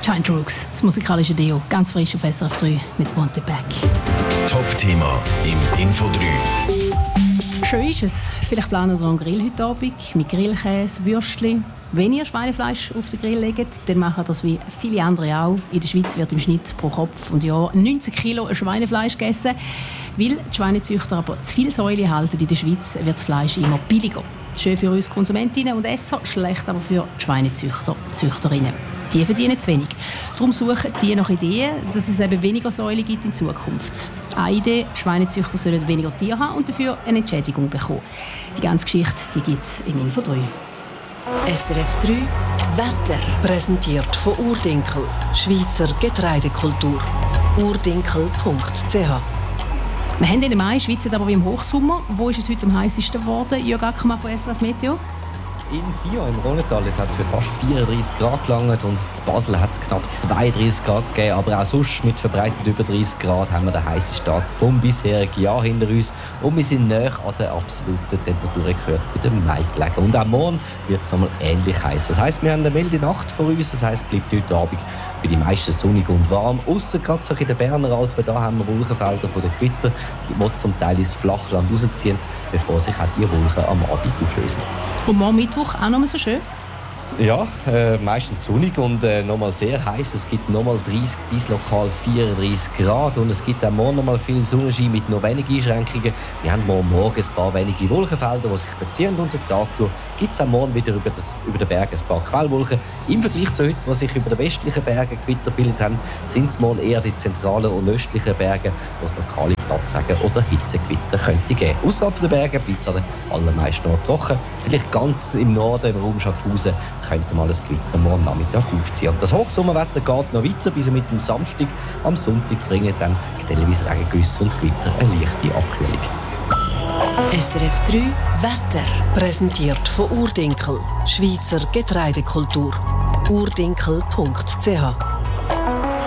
Giant Rooks, das musikalische Deo, ganz frisch auf SRF 3 mit Want It Back. Top-Thema im Info 3. Schön ist es. Vielleicht planen wir noch einen Grill heute Abend mit Grillkäse, Würstchen. Wenn ihr Schweinefleisch auf den Grill legt, dann macht das wie viele andere auch. In der Schweiz wird im Schnitt pro Kopf und Jahr 19 Kilo Schweinefleisch gegessen. Weil die Schweinezüchter aber zu viel Säule halten in der Schweiz, wird das Fleisch immer billiger. Schön für uns Konsumentinnen und Esser, schlecht aber für die Schweinezüchter, Züchterinnen. Die verdienen zu wenig. Darum suchen die nach Ideen, dass es eben weniger Säule gibt in Zukunft. Eine Idee, Schweinezüchter sollen weniger Tiere haben und dafür eine Entschädigung bekommen. Die ganze Geschichte gibt es im Info 3. SRF 3 Wetter. Präsentiert von Urdinkel, Schweizer Getreidekultur. urdinkel.ch. Wir haben den Mai, Schweiz aber wie im Hochsommer. Wo ist es heute am heißesten geworden? Jörg Ackermann von SRF Meteo. In Sion im Rhônetal hat es für fast 34 Grad gelangt und in Basel hat es knapp 32 Grad gegeben. Aber auch sonst mit verbreitet über 30 Grad haben wir den heißesten Tag vom bisherigen Jahr hinter uns. Und wir sind näher an der absoluten Temperaturrekord für den Mai gelegen. Und auch morgen wird es einmal ähnlich heiß. Das heisst, wir haben eine milde Nacht vor uns. Das heisst, es bleibt heute Abend für die meisten sonnig und warm. Ausser gerade so in den Berner Alpen, da haben wir Wolkenfelder von den Gewitter, die zum Teil ins Flachland rausziehen, bevor sich auch die Wolken am Abend auflösen. Und morgen Mittwoch auch noch mal so schön? Ja, meistens sonnig und nochmal sehr heiß. Es gibt nochmal 30 bis lokal 34 Grad und es gibt auch morgen nochmal viel Sonnenschein mit noch wenigen Einschränkungen. Wir haben morgen ein paar wenige Wolkenfelder, die sich verziehen und den Tag durch gibt es auch morgen wieder über den Bergen ein paar Quellwolken. Im Vergleich zu heute, wo sich über den westlichen Bergen Gewitter gebildet haben, sind es morgen eher die zentralen und östlichen Berge, wo es lokale Platzregen oder Hitzegewitter könnte geben. Außerhalb der Berge bleibt es an den allermeisten Orten trocken. Vielleicht ganz im Norden, im Raum Schaffhausen, könnte mal ein Gewitter morgen Nachmittag aufziehen. Und das Hochsommerwetter geht noch weiter bis mit dem Samstag. Am Sonntag bringen dann stellenweise Regengüsse und Gewitter eine leichte Abkühlung. SRF 3 Wetter. Präsentiert von Urdinkel, Schweizer Getreidekultur. urdinkel.ch